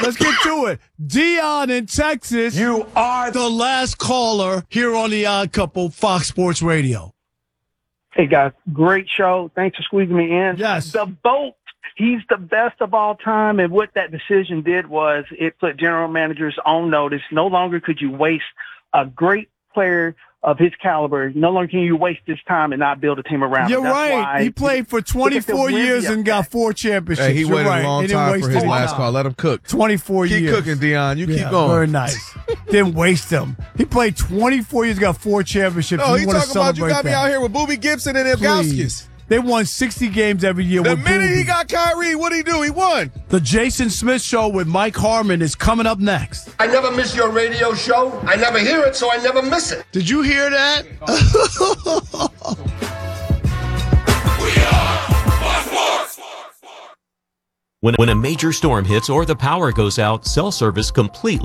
Let's get to it. Dion in Texas. You are the last caller here on the Odd Couple, Fox Sports Radio. Hey, guys. Great show. Thanks for squeezing me in. Yes. The vote. He's the best of all time. And what that decision did was it put general managers on notice. No longer could you waste a great player of his caliber. No longer can you waste his time and not build a team around him. You're right. He played for 24 years and got 4 championships. Hey, he waited a long time for his last call. Let him cook. 24 years. Keep cooking, Dion. You keep going. Very nice. Didn't waste him. He played 24 years, got 4 championships. Oh, he talking about you got me out here with Boobie Gibson and Ilgauskas. They won 60 games every year. The minute he got Kyrie, what'd he do? He won. The Jason Smith Show with Mike Harmon is coming up next. I never miss your radio show. I never hear it, so I never miss it. Did you hear that? When a major storm hits or the power goes out, cell service completely